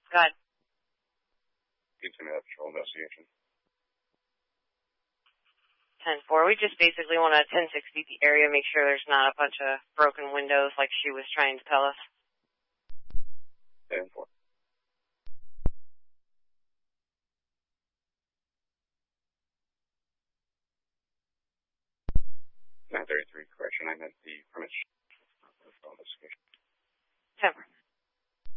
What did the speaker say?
Go ahead. Continue that patrol investigation. 10-4. We just basically want to 1060 the area, make sure there's not a bunch of broken windows like she was trying to tell us. 10-4. 933, correction, I meant the permit investigation. 10-4.